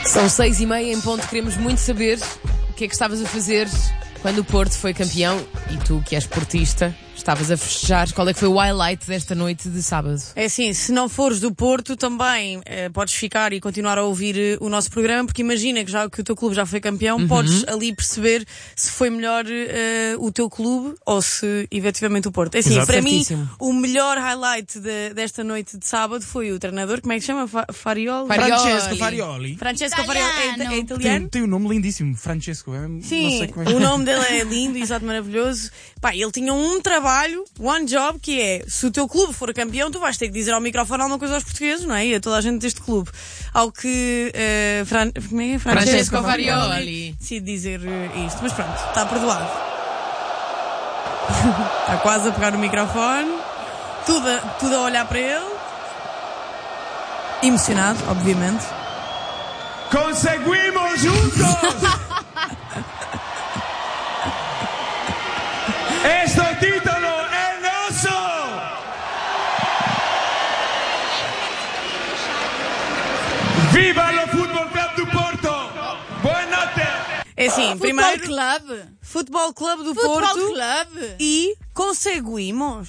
São 6h30 em ponto. Queremos muito saber o que é que estavas a fazer quando o Porto foi campeão e tu, que és portista, estavas a festejar. Qual é que foi o highlight desta noite de sábado? É assim, se não fores do Porto também podes ficar e continuar a ouvir o nosso programa, porque imagina que já que o teu clube já foi campeão, podes ali perceber se foi melhor o teu clube ou se efetivamente o Porto. É assim, para mim, o melhor highlight desta noite de sábado foi o treinador, como é que se chama? Farioli? Francesco Farioli. É italiano? Tem um nome lindíssimo, Francesco. Sim, não sei como é. O nome dele é lindo, exato, maravilhoso. Pá, ele tinha um trabalho, one job, que é, se o teu clube for campeão, tu vais ter que dizer ao microfone alguma coisa aos portugueses, não é? E a toda a gente deste clube. Ao que Francesco Farioli decide dizer isto. Mas pronto, está perdoado. Está quase a pegar o microfone, tudo a olhar para ele. Emocionado, obviamente. Conseguimos juntos! Este título é nosso! Viva o Futebol Clube do Porto! Boa noite! É assim, primeiro... Futebol Clube do Futebol Porto Clube. E conseguimos.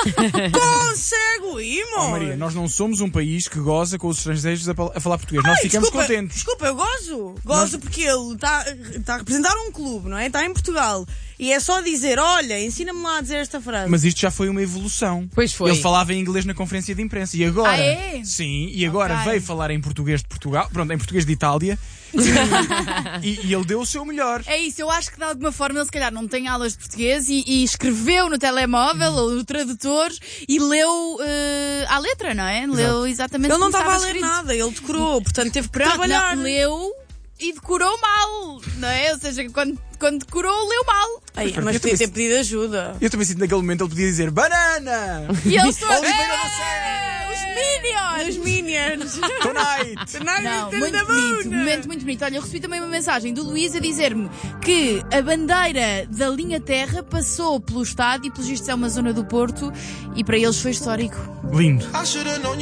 Oh, Maria, nós não somos um país que goza com os estrangeiros a falar português. Nós ficamos contentes. Desculpa, eu gozo porque ele está a representar um clube, não é? Está em Portugal. E é só dizer, olha, ensina-me lá a dizer esta frase. Mas isto já foi uma evolução. Pois foi. Ele falava em inglês na conferência de imprensa. E agora... é? Sim, e agora veio falar em português de Portugal. Pronto, em português de Itália. e ele deu o seu melhor. É isso, eu acho que de alguma forma ele se calhar não tem aulas de português e escreveu no telemóvel ou no tradutor e leu à letra, não é? Exato. Leu exatamente Ele não como estava a estava ler escrito. nada, ele decorou, portanto teve que Pronto, trabalhar. não, leu e decorou mal, não é? Ou seja, quando decorou, leu mal. Mas podia ter pedido ajuda. Eu também sinto naquele momento ele podia dizer banana! E ele só Oliveira do Céu! Os Minions! Tonight! Não, muito bonito, momento muito bonito. Olha, eu recebi também uma mensagem do Luís a dizer-me que a bandeira da linha terra passou pelo estádio e pelos vistos é uma zona do Porto e para eles foi histórico. Lindo.